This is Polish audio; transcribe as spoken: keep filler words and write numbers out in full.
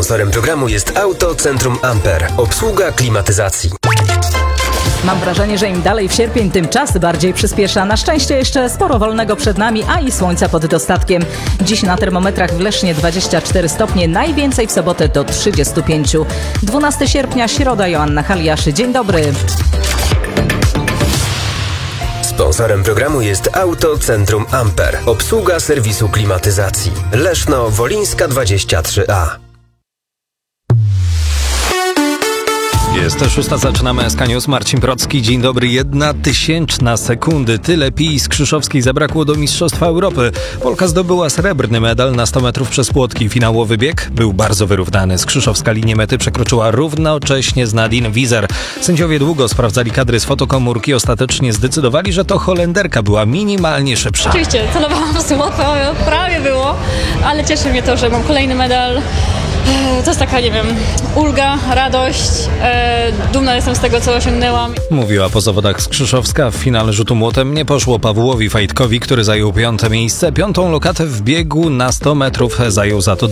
Sponsorem programu jest Auto Centrum Amper. Obsługa klimatyzacji. Mam wrażenie, że im dalej w sierpień, tym czas bardziej przyspiesza. Na szczęście jeszcze sporo wolnego przed nami, a i słońca pod dostatkiem. Dziś na termometrach w Lesznie dwadzieścia cztery stopnie, najwięcej w sobotę do trzydziestu pięciu. dwunastego sierpnia, środa, Joanna Haliasz. Dzień dobry. Sponsorem programu jest Auto Centrum Amper. Obsługa serwisu klimatyzacji. Leszno Wolińska dwadzieścia trzy A. Jest szósta, zaczynamy S K News. Marcin Procki, dzień dobry. Jedna tysięczna sekundy. Tyle Pii Skrzyszowskiej zabrakło do Mistrzostwa Europy. Polka zdobyła srebrny medal na sto metrów przez płotki. Finałowy bieg był bardzo wyrównany. Skrzyszowska linię mety przekroczyła równocześnie z Nadine Wieser. Sędziowie długo sprawdzali kadry z fotokomórki. Ostatecznie zdecydowali, że to Holenderka była minimalnie szybsza. Oczywiście, celowałam w złoto, prawie było, ale cieszy mnie to, że mam kolejny medal. To jest taka, nie wiem, ulga, radość, e, dumna jestem z tego, co osiągnęłam. Mówiła po zawodach Skrzyszowska. W finale rzutu młotem nie poszło Pawłowi Fajtkowi, który zajął piąte miejsce. Piątą lokatę w biegu na sto metrów zajął za to